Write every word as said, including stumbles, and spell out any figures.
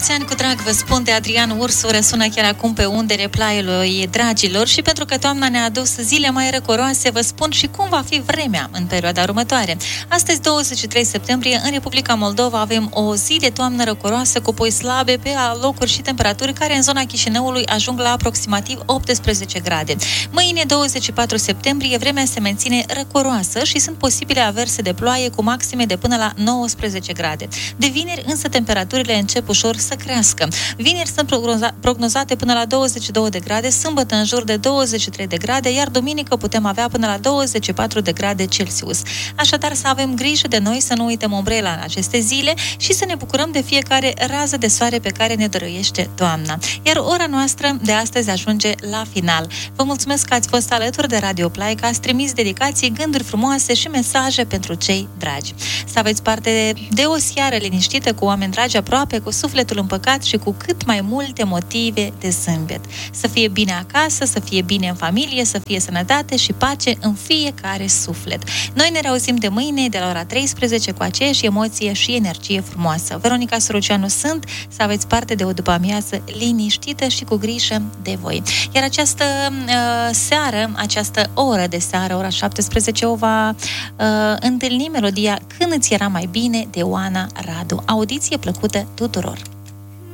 mulți ani cu drag, vă spun de Adrian Ursu, răsună chiar acum pe undele plaiului, dragilor, și pentru că toamna ne-a adus zile mai răcoroase, vă spun și cum va fi vremea în perioada următoare. Astăzi, douăzeci și trei septembrie, în Republica Moldova avem o zi de toamnă răcoroasă cu poi slabe, pe locuri și temperaturi care în zona Chișinăului ajung la aproximativ optsprezece grade. Mâine, douăzeci și patru septembrie, vremea se menține răcoroasă și sunt posibile averse de ploaie cu maxime de până la nouăsprezece grade. De vineri, însă, temperaturile încep ușor să crească. Vineri sunt prognozate până la douăzeci și două de grade, sâmbătă în jur de douăzeci și trei de grade, iar duminică putem avea până la douăzeci și patru de grade Celsius. Așadar, să avem grijă de noi, să nu uităm umbrela în aceste zile și să ne bucurăm de fiecare rază de soare pe care ne dăruiește toamna. Iar ora noastră de astăzi ajunge la final. Vă mulțumesc că ați fost alături de Radio Play, că ați trimis dedicații, gânduri frumoase și mesaje pentru cei dragi. Să aveți parte de o seară liniștită, cu oameni dragi aproape, cu sufletul împăcat și cu cât mai multe motive de zâmbet. Să fie bine acasă, să fie bine în familie, să fie sănătate și pace în fiecare suflet. Noi ne reauzim de mâine, de la ora treisprezece, cu aceeași emoție și energie frumoasă. Veronica Suruceanu sunt, să aveți parte de o după-amiază liniștită și cu grijă de voi. Iar această uh, seară, această oră de seară, ora șaptesprezece, o va uh, întâlni melodia Când îți era mai bine, de Oana Radu. Audiție plăcută tuturor!